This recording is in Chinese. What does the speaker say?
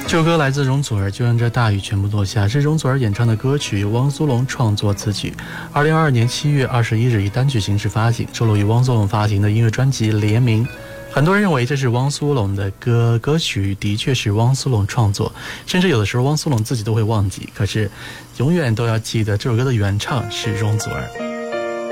这首歌来自容祖儿，就让这大雨全部落下，是容祖儿演唱的歌曲，由汪苏泷创作词曲。2022年7月21日以单曲形式发行，收录于汪苏泷发行的音乐专辑《联名》。很多人认为这是汪苏泷的歌，歌曲的确是汪苏泷创作，甚至有的时候汪苏泷自己都会忘记，可是永远都要记得这首歌的原唱是容祖儿。